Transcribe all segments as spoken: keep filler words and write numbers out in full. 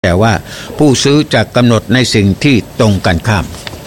แต่ว่าผู้ซื้อจะกำหนดในสิ่งที่ตรงกันข้าม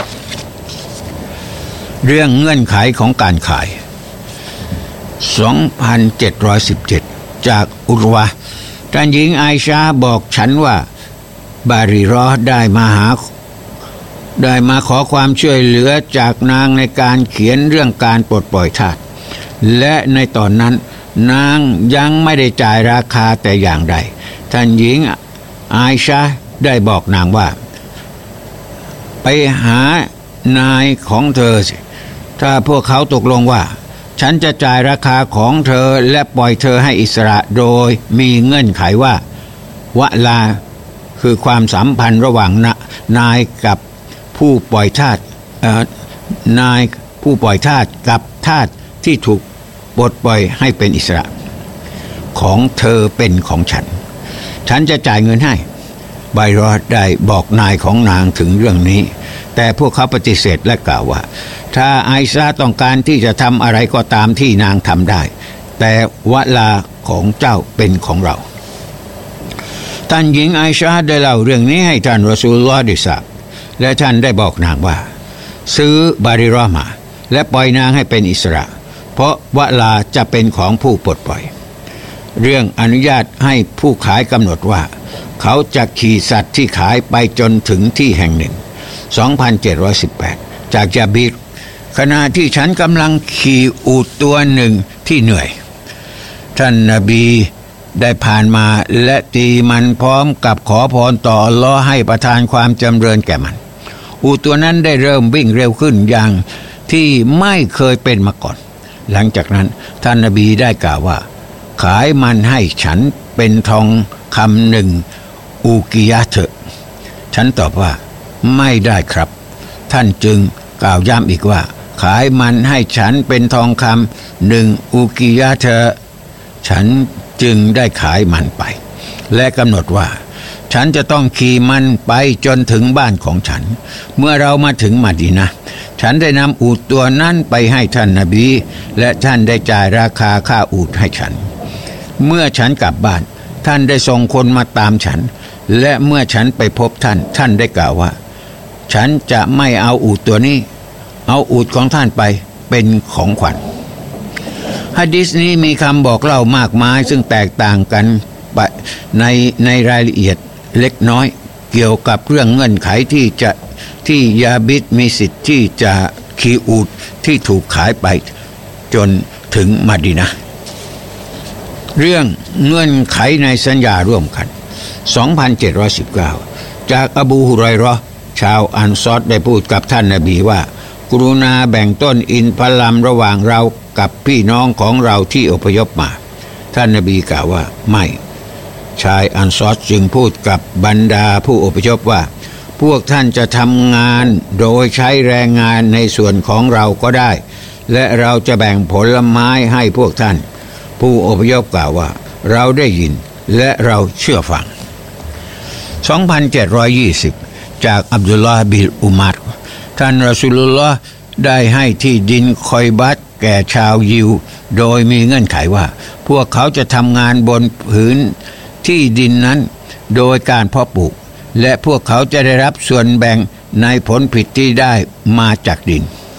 เรื่องเงื่อนไขของการขาย สองพันเจ็ดร้อยสิบเจ็ด จากอุรวะท่านหญิงไอชาบอกฉันว่าบาริรอได้มาหาได้มาขอความช่วยเหลือจากนางในการเขียนเรื่องการปลดปล่อยทาสและในตอนนั้นนางยังไม่ได้จ่ายราคาแต่อย่างใดท่านหญิงไอชาได้บอกนางว่าไปหานายของเธอสิถ้าพวกเขาตกลงว่าฉันจะจ่ายราคาของเธอและปล่อยเธอให้อิสระโดยมีเงื่อนไขว่าวะลาคือความสัมพันธ์ระหว่างนายกับผู้ปล่อยทาสนายผู้ปล่อยทาสกับทาสที่ถูกปลดปล่อยให้เป็นอิสระของเธอเป็นของฉันฉันจะจ่ายเงินให้ไบรอดได้บอกนายของนางถึงเรื่องนี้แต่พวกเขาปฏิเสธและกล่าวว่าถ้าไอซาต้องการที่จะทำอะไรก็ตามที่นางทำได้แต่วะลาของเจ้าเป็นของเราท่านหญิงไอชาได้เล่าเรื่องนี้ให้ท่านรอซูลุลลอฮ์ได้ทราบและท่านได้บอกนางว่าซื้อบาริรอมาและปล่อยนางให้เป็นอิสระเพราะวะลาจะเป็นของผู้ปลดปล่อยเรื่องอนุญาตให้ผู้ขายกำหนดว่าเขาจะขี่สัตว์ที่ขายไปจนถึงที่แห่งหนึ่ง สองพันเจ็ดร้อยสิบแปด จากจาบิรขณะที่ฉันกำลังขี่อูฐตัวหนึ่งที่เหนื่อยท่านนบีได้ผ่านมาและตีมันพร้อมกับขอพรต่ออัลเลาะห์ให้ประทานความจำเริญแก่มันอูฐตัวนั้นได้เริ่มวิ่งเร็วขึ้นอย่างที่ไม่เคยเป็นมาก่อนหลังจากนั้นท่านนบีได้กล่าวว่าขายมันให้ฉันเป็นทองคำหนึ่งอูกิยะเถอะฉันตอบว่าไม่ได้ครับท่านจึงกล่าวย้ำอีกว่าขายมันให้ฉันเป็นทองคำหนึ่งอูกิยะเถอะฉันจึงได้ขายมันไปและกำหนดว่าฉันจะต้องขี่มันไปจนถึงบ้านของฉันเมื่อเรามาถึงมะดีนะห์ฉันได้นำอูฐตัวนั้นไปให้ท่านนบีและท่านได้จ่ายราคาค่าอูฐให้ฉันเมื่อฉันกลับบ้านท่านได้ส่งคนมาตามฉันและเมื่อฉันไปพบท่านท่านได้กล่าวว่าฉันจะไม่เอาอูฐตัวนี้เอาอูฐของท่านไปเป็นของขวัญหะดีษนี้มีคำบอกเล่ามากมายซึ่งแตกต่างกันในในรายละเอียดเล็กน้อยเกี่ยวกับเรื่องเงื่อนไขที่จะที่ยาบิดมีสิทธิ์ที่จะขี่อูฐที่ถูกขายไปจนถึงมะดีนะห์เรื่องเงื่อนไขในสัญญาร่วมกัน สองพันเจ็ดร้อยสิบเก้า จากอบูฮุรอยเราะห์ชาวอันซอรได้พูดกับท่านนบีว่ากรุณาแบ่งต้นอินทผลัมระหว่างเรากับพี่น้องของเราที่อพยพมาท่านนบีกล่าวว่าไม่ชายอันซอรจึงพูดกับบรรดาผู้อพยพว่าพวกท่านจะทำงานโดยใช้แรงงานในส่วนของเราก็ได้และเราจะแบ่งผลไม้ให้พวกท่านผู้อพยพกล่าวว่าเราได้ยินและเราเชื่อฟัง สองพันเจ็ดร้อยยี่สิบ จากอับดุลลาห์บินอุมัรท่านรอซูลุลลอฮ์ได้ให้ที่ดินคอยบัตแก่ชาวยิวโดยมีเงื่อนไขว่าพวกเขาจะทำงานบนผืนที่ดินนั้นโดยการเพาะปลูกและพวกเขาจะได้รับส่วนแบ่งในผลผลิตที่ได้มาจากดิน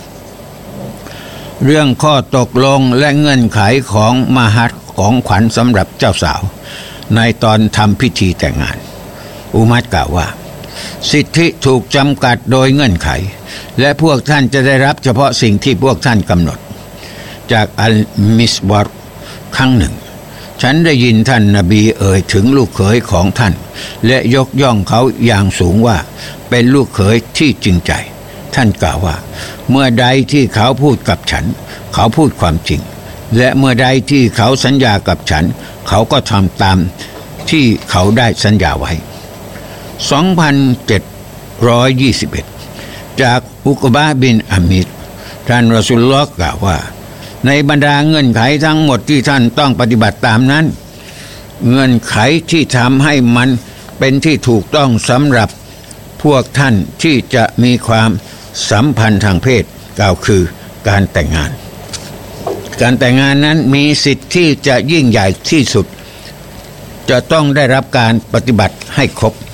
เรื่องข้อตกลงและเงื่อนไขของมหัตของขวัญสำหรับเจ้าสาวในตอนทำพิธีแต่งงานอุมัรกล่าวว่าสิทธิถูกจำกัดโดยเงื่อนไขและพวกท่านจะได้รับเฉพาะสิ่งที่พวกท่านกำหนดจากอัลมิสวาร์ครั้งหนึ่งฉันได้ยินท่านนบีเอ่ยถึงลูกเขยของท่านและยกย่องเขาอย่างสูงว่าเป็นลูกเขยที่จริงใจท่านกล่าวว่าเมื่อใดที่เขาพูดกับฉันเขาพูดความจริงและเมื่อใดที่เขาสัญญากับฉันเขาก็ทำตามที่เขาได้สัญญาไว้ สองพันเจ็ดร้อยยี่สิบเอ็ด จากอุกบะห์บินอามิรท่านรอซูลุลลอฮ์กล่าวว่าในบรรดาเงื่อนไขทั้งหมดที่ท่านต้องปฏิบัติตามนั้นเงื่อนไขที่ทำให้มันเป็นที่ถูกต้องสำหรับพวกท่านที่จะมีความสัมพันธ์ทางเพศกล่าวคือการแต่งงานการแต่งงานนั้นมีสิทธิ์ที่จะยิ่งใหญ่ที่สุดจะต้องได้รับการปฏิบัติให้ครบ